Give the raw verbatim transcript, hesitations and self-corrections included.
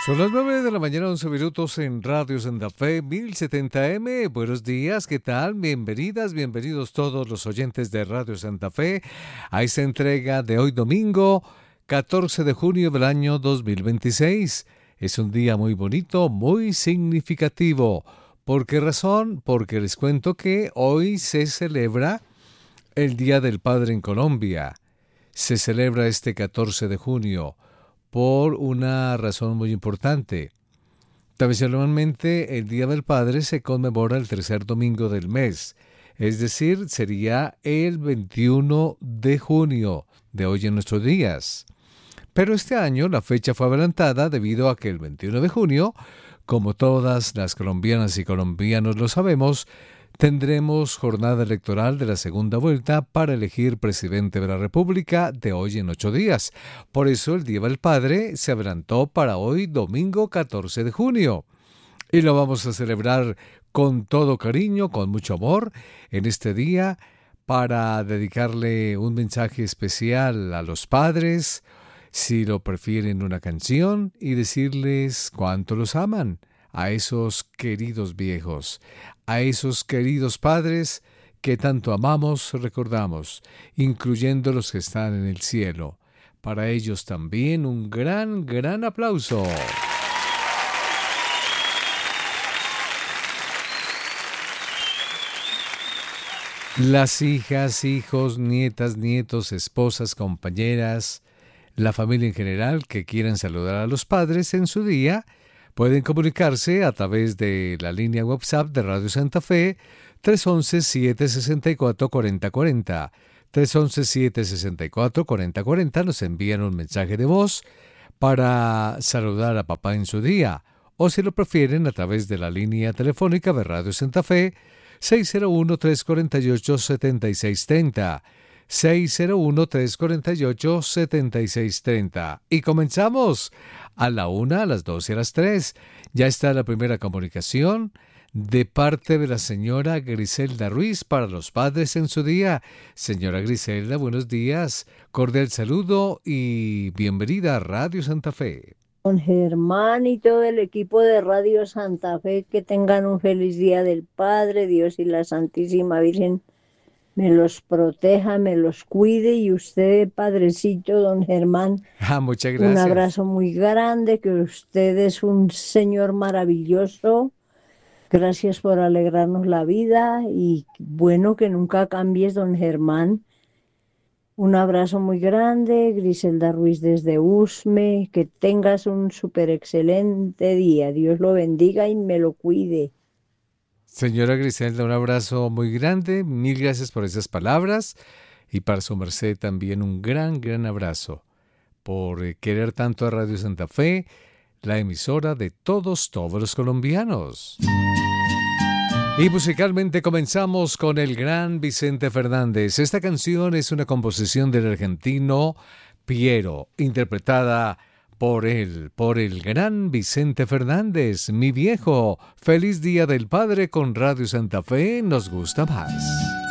Son las nueve de la mañana, once minutos en Radio Santa Fe, mil setenta eme. Buenos días, ¿qué tal? Bienvenidas, bienvenidos todos los oyentes de Radio Santa Fe a esta entrega de hoy domingo, catorce de junio del año dos mil veintiséis. Es un día muy bonito, muy significativo. ¿Por qué razón? Porque les cuento que hoy se celebra el Día del Padre en Colombia. Se celebra este catorce de junio. Por una razón muy importante. Tradicionalmente, el Día del Padre se conmemora el tercer domingo del mes, es decir, sería el veintiuno de junio, de hoy en nuestros días. Pero este año la fecha fue adelantada debido a que el veintiuno de junio, como todas las colombianas y colombianos lo sabemos, tendremos jornada electoral de la segunda vuelta para elegir presidente de la República de hoy en ocho días. Por eso el Día del Padre se adelantó para hoy, domingo catorce de junio. Y lo vamos a celebrar con todo cariño, con mucho amor, en este día, para dedicarle un mensaje especial a los padres, si lo prefieren una canción, y decirles cuánto los aman. A esos queridos viejos, a esos queridos padres que tanto amamos, recordamos, incluyendo los que están en el cielo. Para ellos también un gran, gran aplauso. Las hijas, hijos, nietas, nietos, esposas, compañeras, la familia en general que quieran saludar a los padres en su día, pueden comunicarse a través de la línea WhatsApp de Radio Santa Fe tres once, siete sesenta y cuatro, cuarenta cuarenta. tres once, siete sesenta y cuatro, cuarenta cuarenta. Nos envían un mensaje de voz para saludar a papá en su día. O si lo prefieren, a través de la línea telefónica de Radio Santa Fe seis cero uno, tres cuatro ocho, siete seis tres cero. seis cero uno, tres cuatro ocho, siete seis tres cero. Y comenzamos a la una, a las dos y a las tres. Ya está la primera comunicación de parte de la señora Griselda Ruiz para los padres en su día. Señora Griselda, buenos días, cordial saludo y bienvenida a Radio Santa Fe. Don Germán y todo el equipo de Radio Santa Fe, que tengan un feliz Día del Padre. Dios y la Santísima Virgen me los proteja, me los cuide, y usted, padrecito, don Germán, ah, muchas gracias. Un abrazo muy grande, que usted es un señor maravilloso. Gracias por alegrarnos la vida y bueno, que nunca cambies, don Germán. Un abrazo muy grande, Griselda Ruiz desde Usme, que tengas un súper excelente día. Dios lo bendiga y me lo cuide. Señora Griselda, un abrazo muy grande, mil gracias por esas palabras y para su merced también un gran, gran abrazo por querer tanto a Radio Santa Fe, la emisora de todos, todos los colombianos. Y musicalmente comenzamos con el gran Vicente Fernández. Esta canción es una composición del argentino Piero, interpretada por él, por el gran Vicente Fernández, mi viejo. Feliz Día del Padre con Radio Santa Fe, nos gusta más.